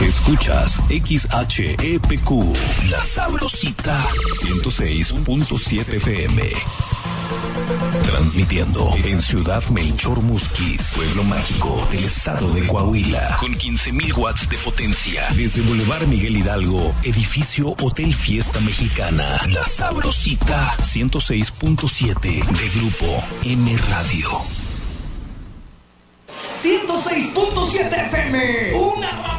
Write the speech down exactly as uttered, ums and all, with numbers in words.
Escuchas X H E P Q, La Sabrosita, ciento seis punto siete F M. Transmitiendo en Ciudad Melchor Musquis, pueblo mágico del estado de Coahuila, con quince mil watts de potencia. Desde Boulevard Miguel Hidalgo, edificio Hotel Fiesta Mexicana. La Sabrosita, ciento seis punto siete de Grupo M Radio. ciento seis punto siete F M, una